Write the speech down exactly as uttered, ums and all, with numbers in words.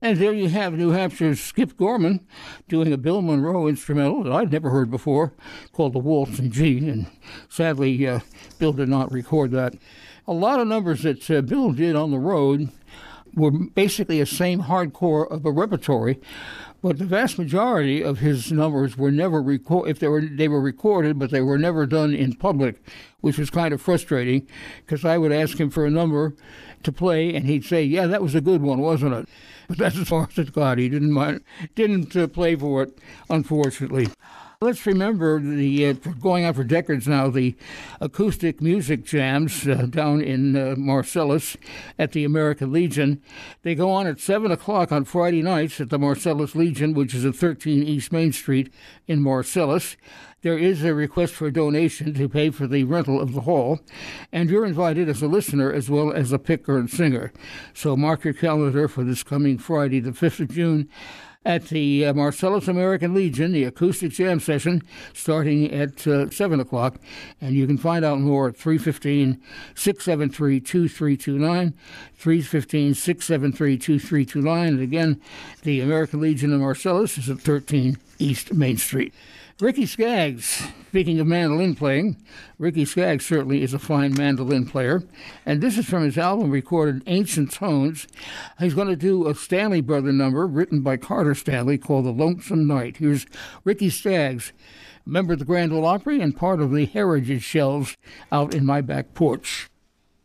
And there you have New Hampshire's Skip Gorman doing a Bill Monroe instrumental that I'd never heard before called the Waltz in G, and sadly uh, Bill did not record that. A lot of numbers that uh, Bill did on the road were basically the same hardcore of a repertory, but the vast majority of his numbers were never recorded. If they were, they were recorded, but they were never done in public, which was kind of frustrating, because I would ask him for a number to play, and he'd say, "Yeah, that was a good one, wasn't it?" But that's as far as it got. He didn't mind, didn't uh, play for it, unfortunately. Let's remember the uh, going on for decades now, the acoustic music jams uh, down in uh, Marcellus at the American Legion. They go on at seven o'clock on Friday nights at the Marcellus Legion, which is at thirteen East Main Street in Marcellus. There is a request for a donation to pay for the rental of the hall, and you're invited as a listener as well as a picker and singer. So mark your calendar for this coming Friday, the fifth of June, at the uh, Marcellus American Legion, the acoustic jam session, starting at uh, seven o'clock. And you can find out more at three one five, six seven three, two three two nine, three one five, six seven three, two three two nine. And again, the American Legion in Marcellus is at thirteen East Main Street. Ricky Skaggs, speaking of mandolin playing, Ricky Skaggs certainly is a fine mandolin player. And this is from his album recorded Ancient Tones. He's going to do a Stanley Brother number written by Carter Stanley called The Lonesome Night. Here's Ricky Skaggs, member of the Grand Ole Opry and part of the Heritage Shells out in my back porch.